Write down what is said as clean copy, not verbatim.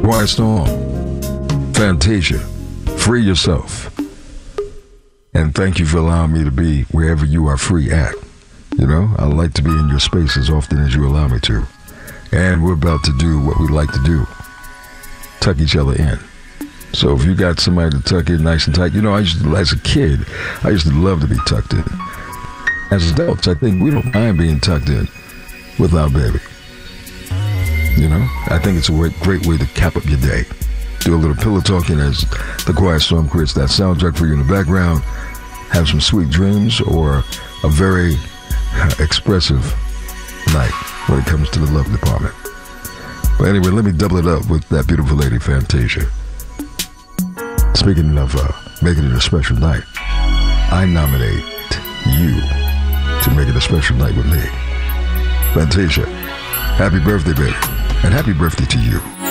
Quiet Storm, Fantasia, Free Yourself. And thank you for allowing me to be wherever you are free at. You know, I like to be in your space as often as you allow me to. And we're about to do what we like to do. Tuck each other in. So if you got somebody to tuck in nice and tight, you know, as a kid, I used to love to be tucked in. As adults, I think we don't mind being tucked in with our baby. You know, I think it's a great way to cap up your day. Do a little pillow talking as the Quiet Storm creates that soundtrack for you in the background. Have some sweet dreams or a very expressive night when it comes to the love department. But anyway, let me double it up with that beautiful lady, Fantasia. Speaking of making it a special night, I nominate you to make it a special night with me. Fantasia, happy birthday, baby. And happy birthday to you.